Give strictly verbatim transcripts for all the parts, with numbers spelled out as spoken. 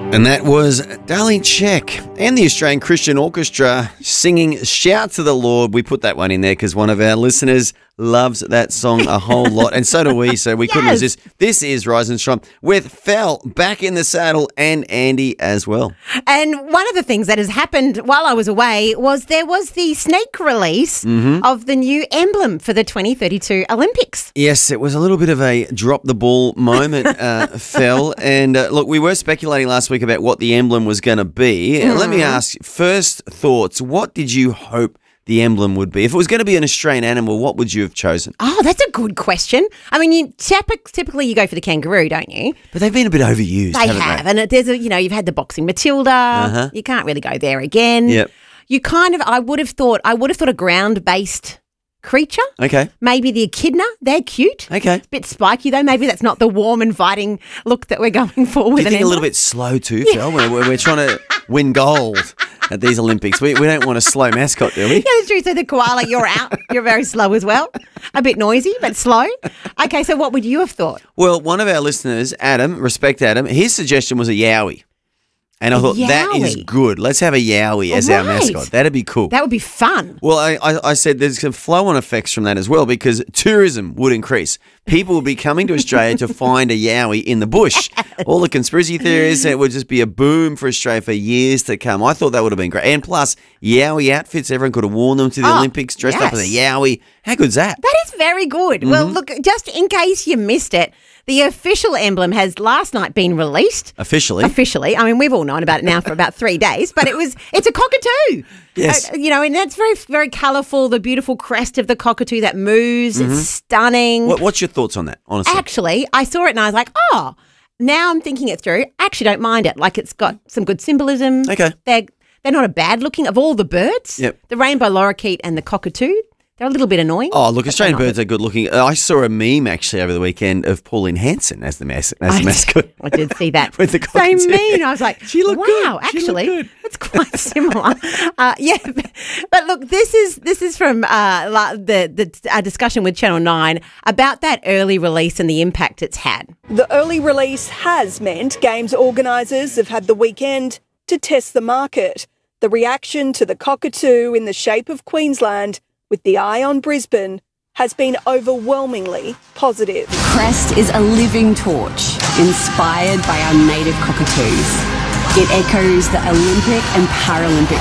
And that was Darlene Zschech and the Australian Christian Orchestra singing Shout to the Lord. We put that one in there because one of our listeners loves that song a whole lot, and so do we, so we yes. couldn't resist. This is Rise and Shine with Fel back in the saddle and Andy as well. And one of the things that has happened while I was away was there was the sneak release mm-hmm. of the new emblem for the twenty thirty-two Olympics. Yes, it was a little bit of a drop the ball moment, uh, Fel. And uh, look, we were speculating last week about what the emblem was going to be. Mm. Let me ask, first thoughts, what did you hope the emblem would be? If it was going to be an Australian animal, what would you have chosen? Oh, that's a good question. I mean, you typically you go for the kangaroo, don't you? But they've been a bit overused, They haven't have, they? and there's a you know you've had the boxing Matilda. Uh-huh. You can't really go there again. Yep. You kind of, I would have thought, I would have thought a ground-based creature. Okay. Maybe the echidna. They're cute. Okay. It's a bit spiky though. Maybe that's not the warm, inviting look that we're going for. Do you think a little bit slow too, Phil? We're, we're, we're trying to win gold at these Olympics. We, we don't want a slow mascot, do we? Yeah, that's true. So the koala, you're out. You're very slow as well. A bit noisy, but slow. Okay, so what would you have thought? Well, one of our listeners, Adam, respect Adam, his suggestion was a yowie. And I thought, Yowie. that is good. Let's have a yowie as right. our mascot. That'd be cool. That would be fun. Well, I, I, I said there's some flow-on effects from that as well because tourism would increase. People would be coming to Australia to find a yowie in the bush. All the conspiracy theories, it would just be a boom for Australia for years to come. I thought that would have been great. And plus, yowie outfits, everyone could have worn them to the oh, Olympics, dressed yes. up as a yowie. How good's that? That is very good. Mm-hmm. Well, look, just in case you missed it, the official emblem has last night been released. Officially? Officially. I mean, we've all known about it now for about three days, but it was, it's a cockatoo. Yes. Uh, you know, and that's very, very colourful, the beautiful crest of the cockatoo that moves. Mm-hmm. It's stunning. What, what's your thoughts on that, honestly? Actually, I saw it and I was like, oh, now I'm thinking it through. I actually don't mind it. Like, it's got some good symbolism. Okay. They're, they're not a bad looking. Of all the birds, yep. the rainbow lorikeet and the cockatoo, they're a little bit annoying. Oh, look, Australian birds are good looking. I saw a meme actually over the weekend of Pauline Hanson as the, mas- as the I mascot. Did, I did see that. With the cockatoo. So mean. I was like, she looked wow, good. actually, she looked good. It's quite similar. uh, yeah, but, but look, this is this is from uh, la- the, the uh, discussion with Channel nine about that early release and the impact it's had. The early release has meant games organisers have had the weekend to test the market. The reaction to the cockatoo in the shape of Queensland with the eye on Brisbane has been overwhelmingly positive. Crest is a living torch inspired by our native cockatoos. It echoes the Olympic and Paralympic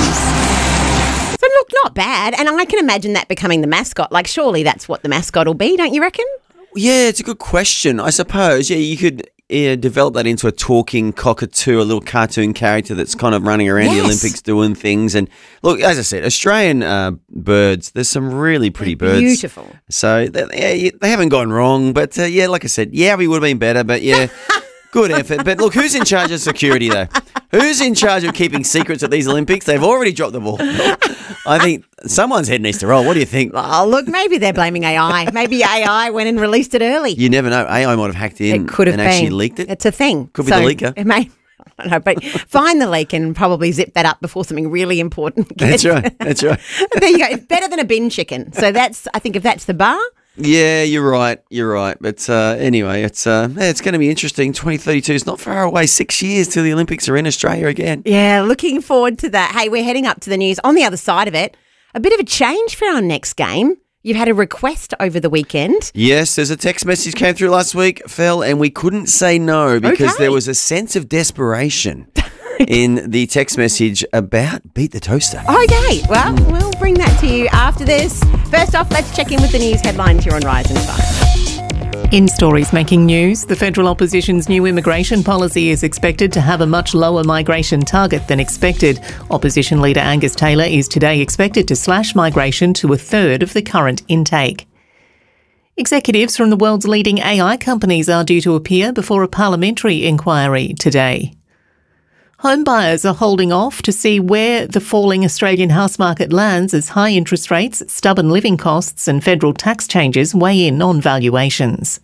flames. So look, not bad. And I can imagine that becoming the mascot. Like, surely that's what the mascot will be, don't you reckon? Yeah, it's a good question. I suppose, yeah, you could yeah, develop that into a talking cockatoo, a little cartoon character that's kind of running around yes. the Olympics doing things. And look, as I said, Australian uh, birds, there's some really pretty They're birds. Beautiful. So they, yeah, they haven't gone wrong. But uh, yeah, like I said, yeah, we would have been better. But yeah, good effort. But look, who's in charge of security though? Who's in charge of keeping secrets at these Olympics? They've already dropped the ball. I think someone's head needs to roll. What do you think? Oh, look, maybe they're blaming A I. Maybe A I went and released it early. You never know. A I might have hacked in it could have and been. actually leaked it. It's a thing. Could so be the leaker. It may, I don't know, but find the leak and probably zip that up before something really important gets. That's right. That's right. There you go. It's better than a bin chicken. So that's, I think if that's the bar. Yeah, you're right. You're right. But uh, anyway, it's uh, yeah, it's going to be interesting. twenty thirty-two is not far away. Six years till the Olympics are in Australia again. Yeah, looking forward to that. Hey, we're heading up to the news. On the other side of it, a bit of a change for our next game. You've had a request over the weekend. Yes, there's a text message came through last week, Fel, and we couldn't say no because okay. there was a sense of desperation in the text message about Beat the Toaster. Okay, well, we'll bring that to you after this. First off, let's check in with the news headlines here on Rise and Shine. In stories making news, the federal opposition's new immigration policy is expected to have a much lower migration target than expected. Opposition leader Angus Taylor is today expected to slash migration to a third of the current intake. Executives from the world's leading A I companies are due to appear before a parliamentary inquiry today. Home buyers are holding off to see where the falling Australian house market lands as high interest rates, stubborn living costs and federal tax changes weigh in on valuations.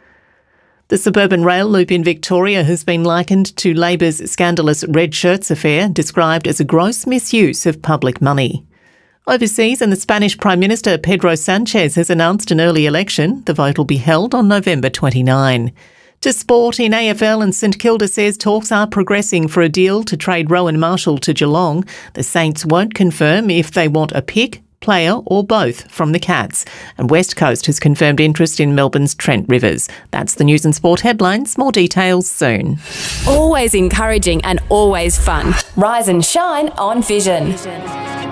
The suburban rail loop in Victoria has been likened to Labor's scandalous red shirts affair, described as a gross misuse of public money. Overseas, and the Spanish Prime Minister Pedro Sanchez has announced an early election. The vote will be held on November twenty-ninth. To sport in A F L, and St Kilda says talks are progressing for a deal to trade Rowan Marshall to Geelong. The Saints won't confirm if they want a pick, player or both from the Cats. And West Coast has confirmed interest in Melbourne's Trent Rivers. That's the news and sport headlines. More details soon. Always encouraging and always fun. Rise and shine on Vision.